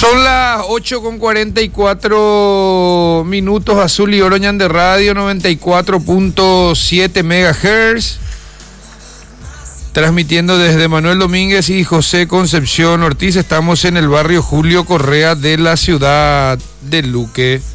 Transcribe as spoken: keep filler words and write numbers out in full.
Son las ocho con cuarenta y cuatro minutos. Azul y Oroñan de Radio noventa y cuatro punto siete megahertz. Transmitiendo desde Manuel Domínguez y José Concepción Ortiz. Estamos en el barrio Julio Correa de la ciudad de Luque.